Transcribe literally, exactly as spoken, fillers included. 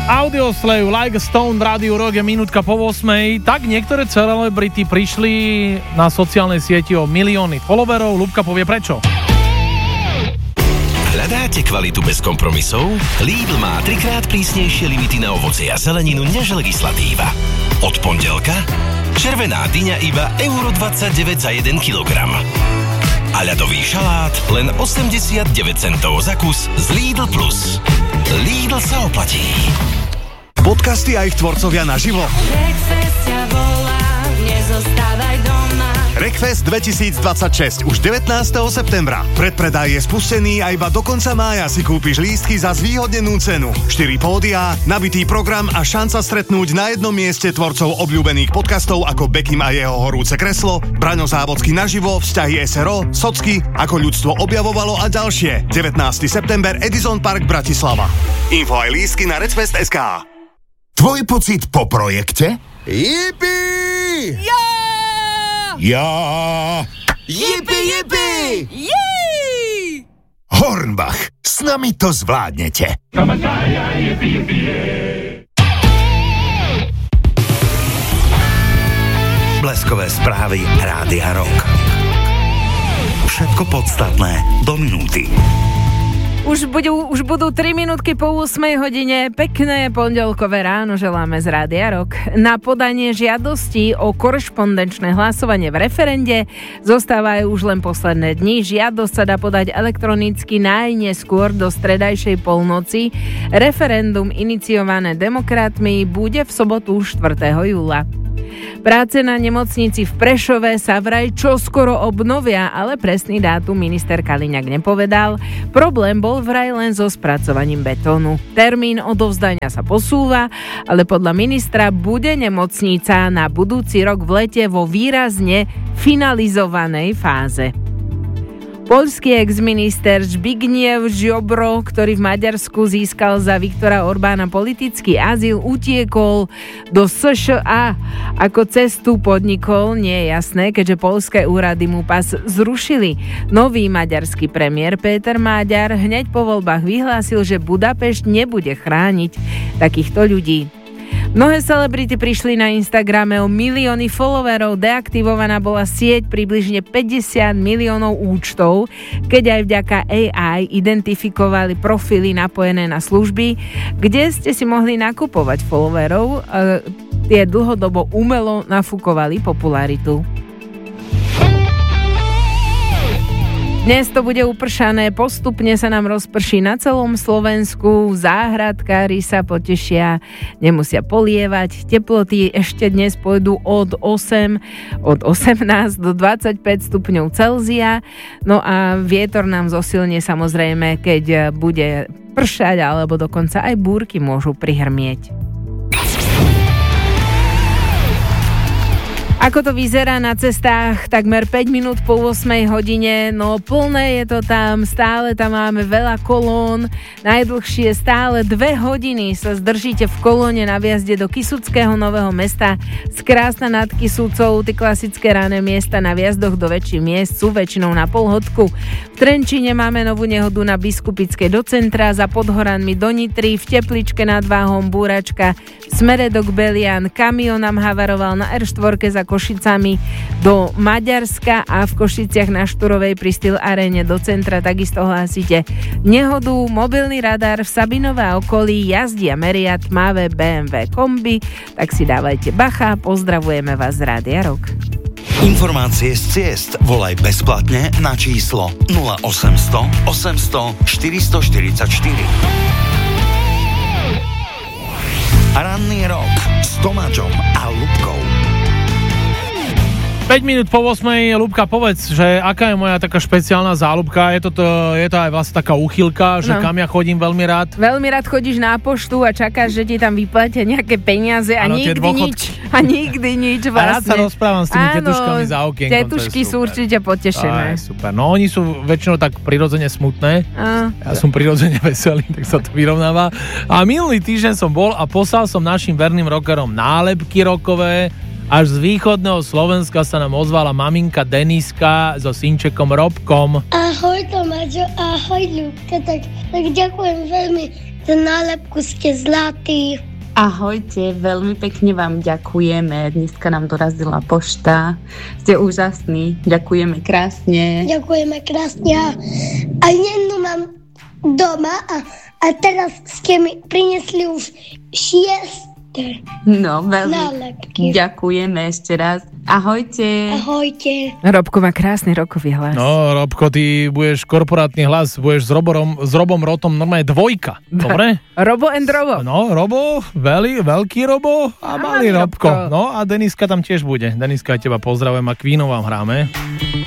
Audioslave, Like a Stone, Rádiu Rock, je minútka po ôsmej. Tak niektoré celebrity prišli na sociálnej sieti o milióny followerov. Ľubka povie prečo. Hľadáte kvalitu bez kompromisov? Lidl má trikrát prísnejšie limity na ovocie a zeleninu než legislatíva. Od pondelka červená dyňa iba euro dvadsaťdeväť za jeden kilogram. A ľadový šalát len osemdesiatdeväť centov za kus z Lidl Plus. Lidl sa oplatí. Podcasty a ich tvorcovia naživo. Breakfast ťa volá, nezostávaj doma. Breakfast dvetisícdvadsaťšesť už devätnásteho septembra. Predpredaj je spustený a iba do konca mája si kúpiš lístky za zvýhodnenú cenu. štyri pódiá, nabitý program a šanca stretnúť na jednom mieste tvorcov obľúbených podcastov ako Bekim a jeho horúce kreslo, Braňo Závodský naživo, Vzťahy es er o, Socky, Ako ľudstvo objavovalo a ďalšie. devätnásteho september, Edison Park, Bratislava. Info aj lístky na redfest bodka es ká. Tvoj pocit po projekte? Jipi! Ja! Ja... Jipi, jipi! Jej! Hornbach, s nami to zvládnete. Bleskové správy Rádia Rock. Všetko podstatné do minúty. Už budú, už budú tri minútky po ôsmej hodine. Pekné pondelkové ráno želáme z Rádia Rock. Na podanie žiadosti o korešpondenčné hlasovanie v referende zostávajú už len posledné dni. Žiadosť sa dá podať elektronicky najneskôr do stredajšej polnoci. Referendum iniciované demokratmi bude v sobotu štvrtého júla. Práce na nemocnici v Prešove sa vraj čoskoro obnovia, ale presný dátum minister Kaliňák nepovedal. Problém bol vraj len so spracovaním betónu. Termín odovzdania sa posúva, ale podľa ministra bude nemocnica na budúci rok v lete vo výrazne finalizovanej fáze. Poľský exminister Zbigniew Ziobro, ktorý v Maďarsku získal za Viktora Orbána politický azyl, utiekol do es š á. Ako cestu podnikol, nie je jasné, keďže poľské úrady mu pas zrušili. Nový maďarský premiér Péter Máďar hneď po voľbách vyhlásil, že Budapešť nebude chrániť takýchto ľudí. Mnohé celebrity prišli na Instagrame o milióny followerov, deaktivovaná bola sieť približne päťdesiat miliónov účtov, keď aj vďaka á í identifikovali profily napojené na služby, kde ste si mohli nakupovať followerov, e, tie dlhodobo umelo nafúkovali popularitu. Dnes to bude upršané, postupne sa nám rozprší na celom Slovensku, záhradkári sa potešia, nemusia polievať, teploty ešte dnes pôjdu od osem, od osemnásť do dvadsaťpäť stupňov Celzia, no a vietor nám zosilnie samozrejme, keď bude pršať, alebo dokonca aj búrky môžu prihrmieť. Ako to vyzerá na cestách takmer päť minút po ôsmej hodine, no plné je to tam, stále tam máme veľa kolón, najdlhšie stále dve hodiny sa zdržíte v kolóne na vjazde do Kysuckého Nového Mesta z Krásna nad Kysucou. Tie klasické rané miesta na vjazdoch do väčších miest sú väčšinou na polhodku. V Trenčíne máme novú nehodu na Biskupickej do centra, za Podhoranmi do Nitry, v Tepličke nad Váhom búračka, v smere do Gbelian, kamión nám havaroval na er štyri za Košicami do Maďarska a v Košiciach na Šturovej pri Steel Arene do centra takisto hlásite nehodu. Mobilný radar v Sabinove a okolí jazdí a meria tmavé bé em vé kombi, tak si dávajte bacha, pozdravujeme vás z Rádia Rock. Informácie z ciest volaj bezplatne na číslo nula osemsto osemsto štyristoštyridsaťštyri. Ranný rok s Tomáčom a Ľubkou. päť minút po ôsmej, Ľubka, povedz, že aká je moja taká špeciálna záľubka, je to, to, je to aj vlastne taká úchylka, že no. Kam ja chodím veľmi rád. Veľmi rád chodíš na poštu a čakáš, že ti tam vyplatia nejaké peniaze a ano, nikdy nič. A nikdy nič vlastne. A rád sa rozprávam s tými áno, tetuškami za okienkom. Tetušky sú určite potešené. Aj, super, no oni sú väčšinou tak prirodzene smutné, a. ja som prirodzene veselý, tak sa to vyrovnáva. A minulý týždeň som bol a poslal som našim verným rockerom nálepky rockové. Až z východného Slovenska sa nám ozvala maminka Deniska so synčekom Robkom. Ahoj Tomáčo, ahoj Ľubka, tak, tak ďakujem veľmi Za nálepku ste zlatí. Ahojte, veľmi pekne vám ďakujeme. Dneska nám dorazila pošta. Ste úžasní. Ďakujeme krásne. Ďakujeme krásne. A jednu mám doma a, a teraz ste mi priniesli už šieste. No, veľmi nálepky. Ďakujeme ešte raz. Ahojte. Ahojte. Robko má krásny rokový hlas. No, Robko, ty budeš korporátny hlas, budeš s Robom, s Robom Rotom normálne dvojka. Dobre? Robo and Robo. No, Robo, veľký, veľký Robo a malý Robko. Robko. No a Deniska tam tiež bude. Deniska, teba pozdravujem a Queenov vám hráme.